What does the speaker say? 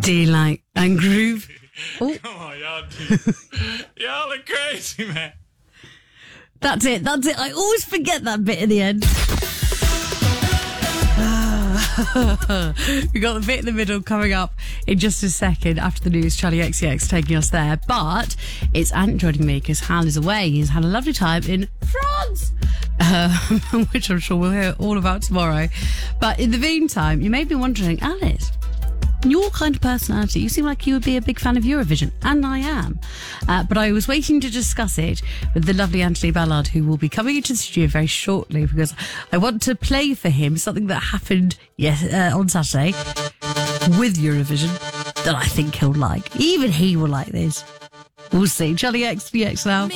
Daylight and Groove. Oh. Come on, y'all are crazy, man. That's it. I always forget that bit at the end. We got the bit in the middle coming up in just a second after the news. Charlie XCX taking us there. But it's Ant joining me because Hal is away. He's had a lovely time in France, which I'm sure we'll hear all about tomorrow. But in the meantime, you may be wondering, Alice, your kind of personality, you seem like you would be a big fan of Eurovision, and I am. But I was waiting to discuss it with the lovely Anthony Ballard, who will be coming into the studio very shortly, because I want to play for him something that happened on Saturday with Eurovision that I think he'll like. Even he will like this. We'll see. Charlie XBX now.